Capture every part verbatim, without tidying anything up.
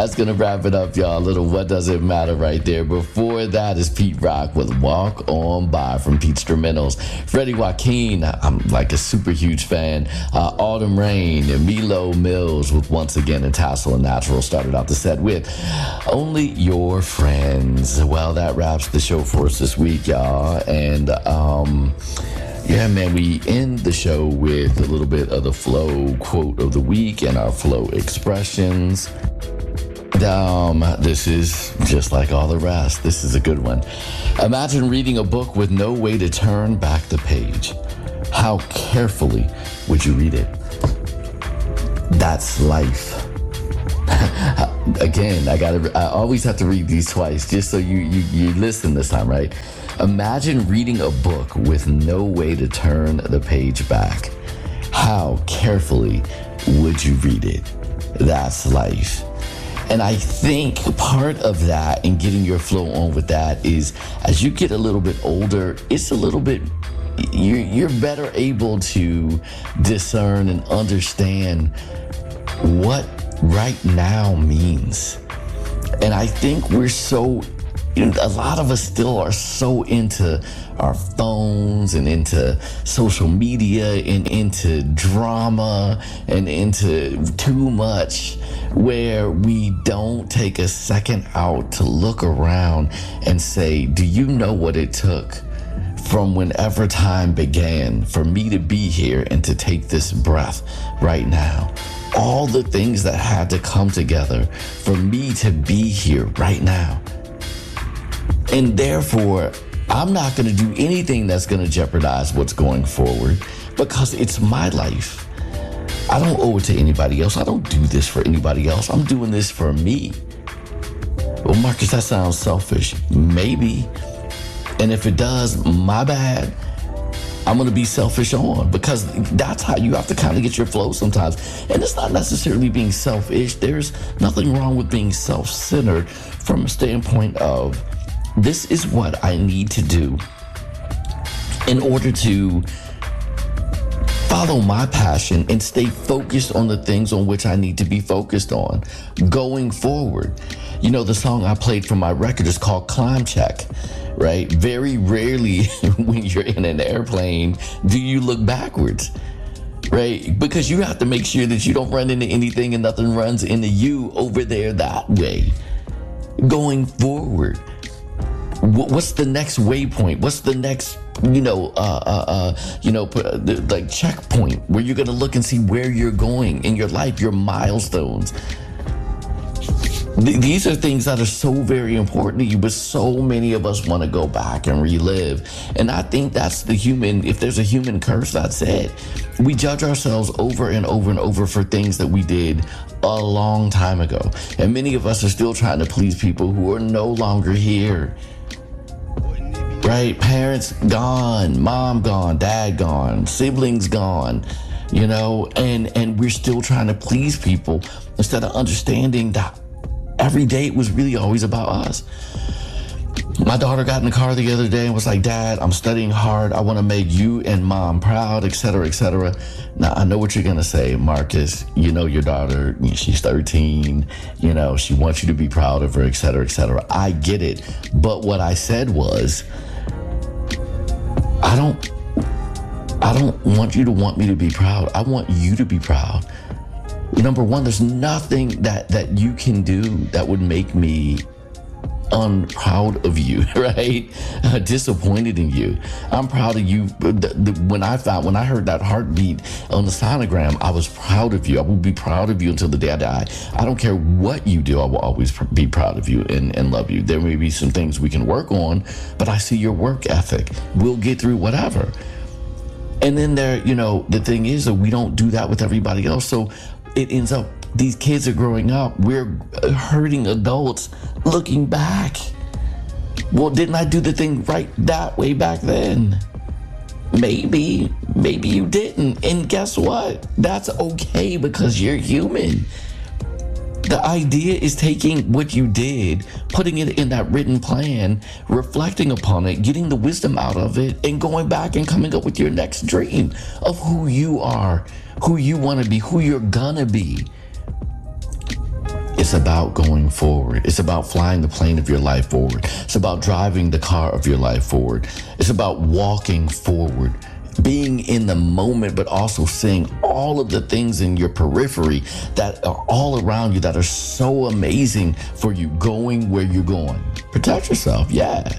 That's going to wrap it up, y'all. A little What Does It Matter right there. Before that is Pete Rock with Walk On By from Pete Instrumentals. Freddie Joaquin, I'm like a super huge fan. Uh, Autumn Rain, Milo Mills with Once Again, and Tassel and Natural started out the set with Only Your Friends. Well, that wraps the show for us this week, y'all. And, um... yeah, man, we end the show with a little bit of the flow quote of the week and our flow expressions. Um, this is just like all the rest. This is a good one. Imagine reading a book with no way to turn back the page. How carefully would you read it? That's life. Again, I gotta. I always have to read these twice just so you you you listen this time, right? Imagine reading a book with no way to turn the page back. How carefully would you read it? That's life. And I think part of that and getting your flow on with that is as you get a little bit older, it's a little bit, you're, you're better able to discern and understand what right now means. And I think we're so, you know, a lot of us still are so into our phones and into social media and into drama and into too much where we don't take a second out to look around and say, do you know what it took from whenever time began for me to be here and to take this breath right now? All the things that had to come together for me to be here right now. And therefore, I'm not going to do anything that's going to jeopardize what's going forward because it's my life. I don't owe it to anybody else. I don't do this for anybody else. I'm doing this for me. Well, Marcus, that sounds selfish. Maybe. And if it does, my bad. I'm going to be selfish on because that's how you have to kind of get your flow sometimes. And it's not necessarily being selfish. There's nothing wrong with being self-centered from a standpoint of this is what I need to do in order to follow my passion and stay focused on the things on which I need to be focused on going forward. You know, the song I played from my record is called Climb Check, right? Very rarely when you're in an airplane do you look backwards, right? Because you have to make sure that you don't run into anything and nothing runs into you over there that way. Going forward, what's the next waypoint? What's the next, you know, uh, uh, uh, you know, like checkpoint where you're going to look and see where you're going in your life, your milestones. Th- these are things that are so very important to you, but so many of us want to go back and relive. And I think that's the human, if there's a human curse, that's it. We judge ourselves over and over and over for things that we did a long time ago. And many of us are still trying to please people who are no longer here. Right? Parents gone, mom gone, dad gone, siblings gone, you know, and, and we're still trying to please people instead of understanding that every day it was really always about us. My daughter got in the car the other day and was like, Dad, I'm studying hard. I want to make you and mom proud, et cetera, et cetera. Now, I know what you're going to say, Marcus. You know your daughter, she's thirteen. You know, she wants you to be proud of her, et cetera, et cetera. I get it. But what I said was, I don't, I don't want you to want me to be proud. I want you to be proud. Number one, there's nothing that, that you can do that would make me unproud of you, right? Uh, disappointed in you. I'm proud of you. The, the, when I found, when I heard that heartbeat on the sonogram, I was proud of you. I will be proud of you until the day I die. I don't care what you do. I will always pr- be proud of you and, and love you. There may be some things we can work on, but I see your work ethic. We'll get through whatever. And then there, you know, the thing is that we don't do that with everybody else. So it ends up, these kids are growing up. We're hurting adults looking back. Well, didn't I do the thing right that way back then? Maybe, maybe you didn't. And guess what? That's okay because you're human. The idea is taking what you did, putting it in that written plan, reflecting upon it, getting the wisdom out of it, and going back and coming up with your next dream of who you are, who you want to be, who you're gonna be. It's about going forward. It's about flying the plane of your life forward. It's about driving the car of your life forward. It's about walking forward, being in the moment, but also seeing all of the things in your periphery that are all around you that are so amazing for you going where you're going. Protect yourself, yeah.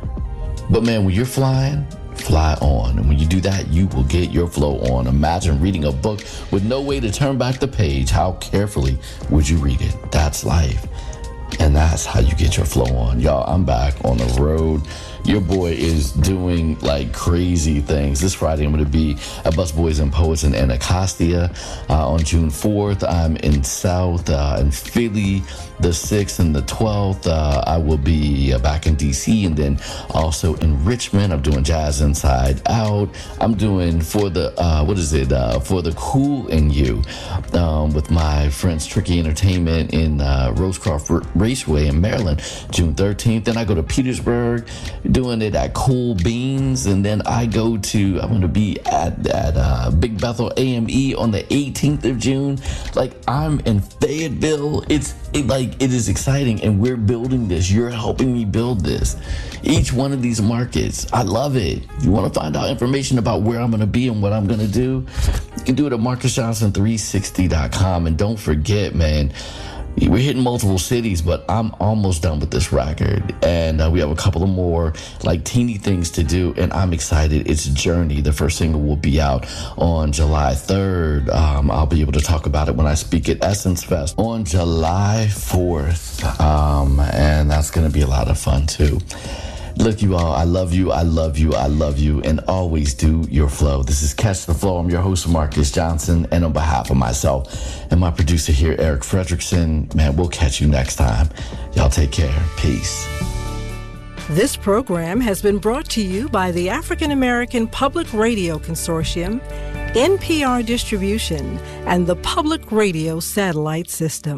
But man, when you're flying, fly on. And when you do that, you will get your flow on. Imagine reading a book with no way to turn back the page. How carefully would you read it? That's life. And that's how you get your flow on. Y'all, I'm back on the road. Your boy is doing like crazy things. This Friday, I'm going to be at Busboys and Poets in Anacostia. Uh, on June fourth, I'm in South, uh, in Philly, the sixth and the twelfth. Uh, I will be uh, back in D C, and then also in Richmond. I'm doing Jazz Inside Out. I'm doing for the, uh, what is it, uh, for the Cool in You, um, with my friends Tricky Entertainment in uh, Rosecroft Raceway in Maryland, June thirteenth. Then I go to Petersburg, doing it at Cool Beans, and then I go to, I'm going to be at, at uh, Big Bethel A M E on the eighteenth of June. Like, I'm in Fayetteville. It's it, like, it is exciting, and we're building this. You're helping me build this. Each one of these markets, I love it. You want to find out information about where I'm going to be and what I'm going to do? You can do it at Marcus Johnson three sixty dot com. And don't forget, man, we're hitting multiple cities, but I'm almost done with this record. And uh, we have a couple of more like teeny things to do. And I'm excited. It's Journey. The first single will be out on July third. Um, I'll be able to talk about it when I speak at Essence Fest on July fourth. Um, and that's going to be a lot of fun too. Look, you all, I love you, I love you, I love you, and always do your flow. This is Catch the Flow. I'm your host, Marcus Johnson, and on behalf of myself and my producer here, Eric Fredrickson, man, we'll catch you next time. Y'all take care. Peace. This program has been brought to you by the African American Public Radio Consortium, N P R Distribution, and the Public Radio Satellite System.